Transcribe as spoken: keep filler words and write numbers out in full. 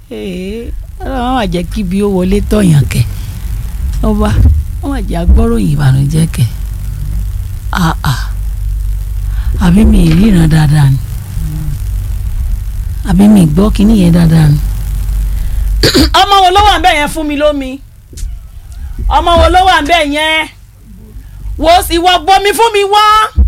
ee ọlọ́run wà jẹ́ kí bí ó wọlé tọ̀yàn kẹ̀ ọba wọ́n wà jẹ́ agbọ́ròyìn ìbànújẹ́ kẹ̀ àà àbí mi ì ríran dáadáa ni àbí mi gbọ́ kíní yẹn dáadáa ni. ọmọ wo ló wà ń bẹ̀ yẹn fún mi lómi ọmọ wo ló wà ń bẹ̀ yẹn wo sì wọ bomi fún mi wá.